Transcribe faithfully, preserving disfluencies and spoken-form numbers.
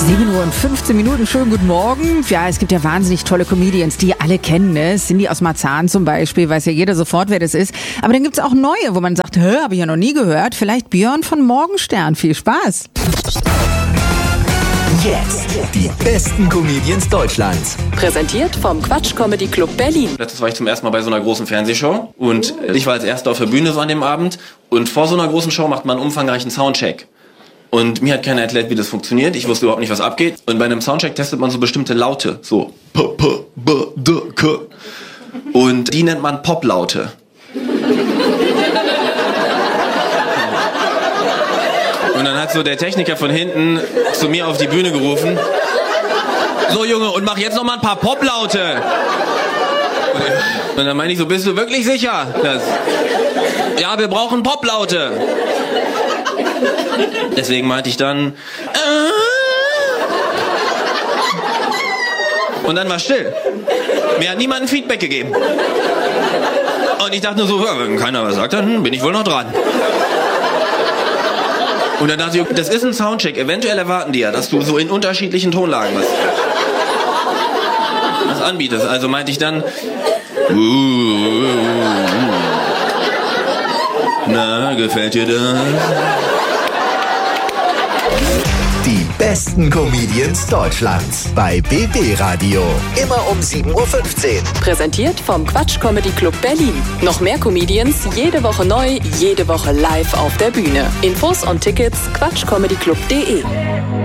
sieben Uhr und fünfzehn Minuten, schönen guten Morgen. Ja, es gibt ja wahnsinnig tolle Comedians, die ihr alle kennen, ne? Cindy aus Marzahn zum Beispiel, weiß ja jeder sofort, wer das ist. Aber dann gibt's auch neue, wo man sagt, hä, habe ich ja noch nie gehört. Vielleicht Björn von Morgenstern. Viel Spaß. Jetzt die besten Comedians Deutschlands. Präsentiert vom Quatsch Comedy Club Berlin. Letztes war ich zum ersten Mal bei so einer großen Fernsehshow und ich war als Erster auf der Bühne so an dem Abend und vor so einer großen Show macht man einen umfangreichen Soundcheck. Und mir hat keiner erklärt, wie das funktioniert. Ich wusste überhaupt nicht, was abgeht. Und bei einem Soundcheck testet man so bestimmte Laute. So. P, P, B, D, K. Und die nennt man Poplaute. Und dann hat so der Techniker von hinten zu mir auf die Bühne gerufen. So, Junge, und mach jetzt noch mal ein paar Poplaute. Und dann meine ich so, bist du wirklich sicher? Das, ja, wir brauchen Poplaute. Deswegen meinte ich dann... Und dann war still. Mir hat niemand ein Feedback gegeben. Und ich dachte nur so, wenn keiner was sagt, dann bin ich wohl noch dran. Und dann dachte ich, das ist ein Soundcheck. Eventuell erwarten die ja, dass du so in unterschiedlichen Tonlagen was, was anbietest. Also meinte ich dann... Na, gefällt dir das? Die besten Comedians Deutschlands bei B B Radio. Immer um sieben Uhr fünfzehn. Präsentiert vom Quatsch Comedy Club Berlin. Noch mehr Comedians, jede Woche neu, jede Woche live auf der Bühne. Infos und Tickets quatschcomedyclub punkt de.